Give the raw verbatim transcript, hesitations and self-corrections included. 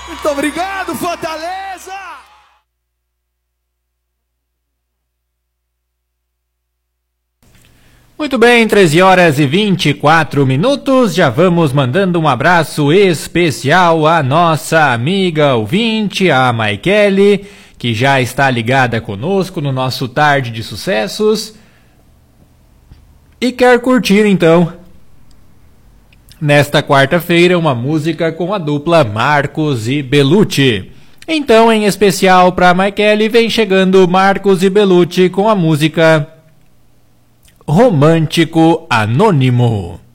Muito obrigado, Fortaleza! Muito bem, treze horas e vinte e quatro minutos, já vamos mandando um abraço especial à nossa amiga ouvinte, a Maikele, que já está ligada conosco no nosso Tarde de Sucessos e quer curtir então, nesta quarta-feira, uma música com a dupla Marcos e Belucci. Então, em especial para a Maikele, vem chegando Marcos e Belucci com a música Romântico Anônimo.